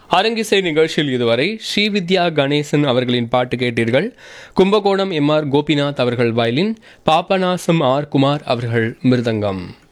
அரங்கிசை நிகழ்ச்சியில் இதுவரை ஸ்ரீவித்யா கணேசன் அவர்களின் பாட்டு கேட்டீர்கள். கும்பகோணம் எம்.ஆர். கோபிநாத் அவர்கள் வயலின், பாபநாசம் ஆர். குமார் அவர்கள் மிருதங்கம்.